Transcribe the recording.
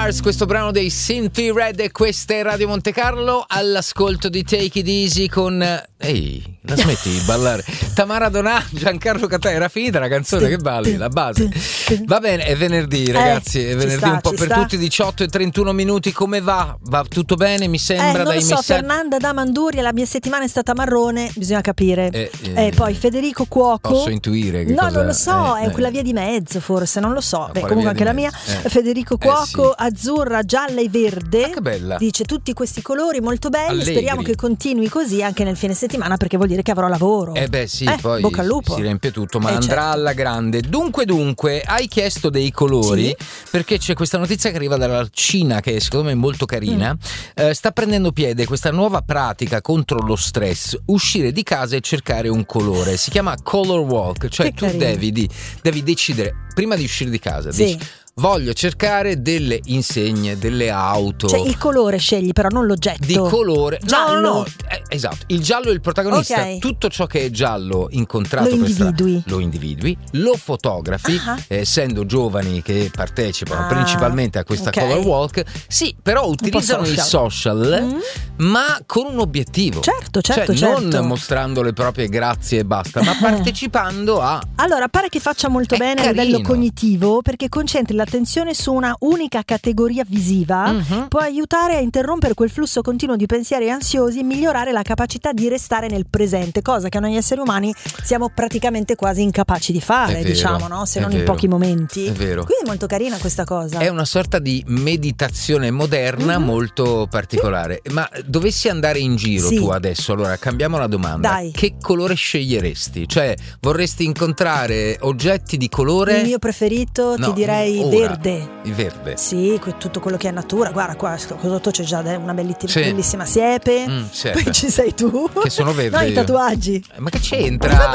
Mars, questo brano dei Simply Red, e questa è Radio Monte Carlo, all'ascolto di Take It Easy con... Ehi, la smetti di ballare? Tamara Donà, Giancarlo Catà, era finita la canzone, che balli, la base. Va bene, è venerdì ragazzi, è venerdì un po' per tutti, 18 e 31 minuti, come va? Va tutto bene, mi sembra, non dai lo so, messaggi. Fernanda da Manduria, la mia settimana è stata marrone, bisogna capire. Poi Federico Cuoco. Posso intuire che cosa... non lo so, è quella via di mezzo forse, non lo so. Beh, comunque anche la mia. Federico Cuoco, sì. Azzurra, gialla e verde. Che bella. Dice tutti questi colori molto belli, Allegri. speriamo che continui così anche nel fine settimana, perché vuol dire che avrò lavoro. Poi bocca al lupo. si riempie tutto, ma andrà certo. alla grande. Dunque, hai chiesto dei colori, perché c'è questa notizia che arriva dalla Cina, che secondo me è molto carina. Sta prendendo piede questa nuova pratica contro lo stress: uscire di casa e cercare un colore. Si chiama Color Walk, cioè tu devi decidere prima di uscire di casa, dici: voglio cercare delle insegne, delle auto. Cioè il colore scegli, però non l'oggetto. Di colore giallo. No, esatto. Il giallo è il protagonista. Okay. Tutto ciò che è giallo incontrato lo individui, lo fotografi, essendo giovani che partecipano principalmente a questa Color Walk. Sì, però utilizzano i social, ma con un obiettivo. Certo. Non mostrando le proprie grazie e basta, ma partecipando a... Allora, pare che faccia molto bene a livello cognitivo, perché concentri l'attenzione su una unica categoria visiva, può aiutare a interrompere quel flusso continuo di pensieri ansiosi e migliorare la capacità di restare nel presente, cosa che noi esseri umani siamo praticamente quasi incapaci di fare, diciamo, no? Se non in pochi momenti. È vero. Quindi è molto carina questa cosa. È una sorta di meditazione moderna molto particolare. Ma dovessi andare in giro tu adesso, allora cambiamo la domanda. Dai. Che colore sceglieresti? Cioè, vorresti incontrare oggetti di colore? Il mio preferito, ti direi verde. Il verde. Sì, tutto quello che è natura. Guarda qua sotto c'è già una bellissima siepe. Siepe. Poi ci sei tu. Che sono verdi. No, i tatuaggi. Ma che c'entra?